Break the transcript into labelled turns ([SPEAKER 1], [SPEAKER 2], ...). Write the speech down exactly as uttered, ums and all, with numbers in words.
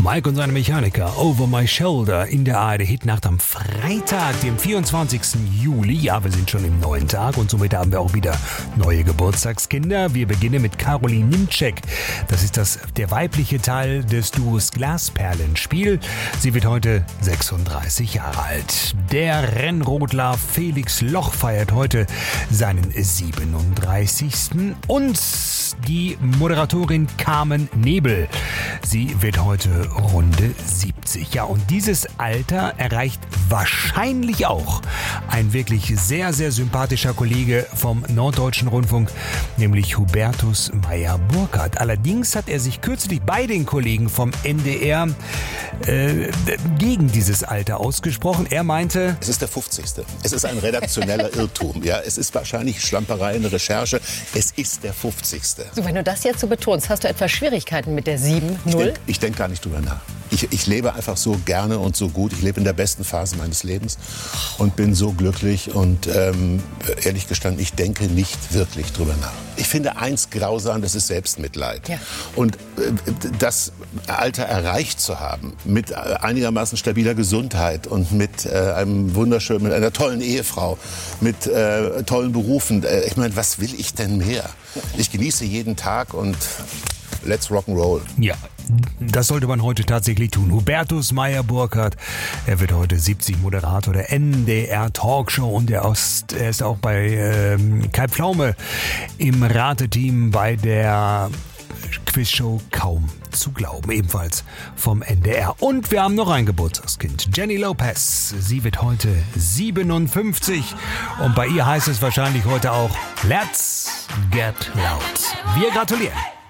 [SPEAKER 1] Mike und seine Mechaniker, Over My Shoulder in der A R D-Hitnacht am Freitag, dem vierundzwanzigsten Juli. Ja, wir sind schon im neuen Tag und somit haben wir auch wieder neue Geburtstagskinder. Wir beginnen mit Caroline Nimczek. Das ist das, der weibliche Teil des Duos Glasperlenspiel. Sie wird heute sechsunddreißig Jahre alt. Der Rennrodler Felix Loch feiert heute seinen siebenunddreißigsten Und die Moderatorin Carmen Nebel. Sie wird heute runde siebzig. Ja, und dieses Alter erreicht wahrscheinlich auch ein wirklich sehr, sehr sympathischer Kollege vom Norddeutschen Rundfunk, nämlich Hubertus Meyer-Burkhardt. Allerdings hat er sich kürzlich bei den Kollegen vom N D R äh, gegen dieses Alter ausgesprochen. Er meinte...
[SPEAKER 2] Es ist der fünfzigste. Es ist ein redaktioneller Irrtum. Ja, es ist wahrscheinlich Schlamperei in der Recherche. Es ist der fünfzigste.
[SPEAKER 3] So, wenn du das jetzt so betonst, hast du etwas Schwierigkeiten mit der sieben null?
[SPEAKER 2] Ich denke denk gar nicht drüber nach. Ich, ich lebe einfach so gerne und so gut. Ich lebe in der besten Phase meines Lebens und bin so glücklich. Und ähm, ehrlich gestanden, ich denke nicht wirklich drüber nach. Ich finde eins grausam, das ist Selbstmitleid. Ja. Und äh, das Alter erreicht zu haben, mit einigermaßen stabiler Gesundheit und mit äh, einem wunderschönen, mit einer tollen Ehefrau, mit äh, tollen Berufen. Äh, ich meine, was will ich denn mehr? Ich genieße jeden Tag und let's rock'n'roll.
[SPEAKER 1] Ja, das sollte man heute tatsächlich tun. Hubertus Meyer-Burkhardt, er wird heute siebzig, Moderator der N D R Talkshow und er ist, er ist auch bei ähm, Kai Pflaume im Rateteam bei der Quizshow Kaum zu glauben, ebenfalls vom N D R. Und wir haben noch ein Geburtstagskind, Jenny Lopez. Sie wird heute siebenundfünfzig und bei ihr heißt es wahrscheinlich heute auch Let's Get Loud. Wir gratulieren.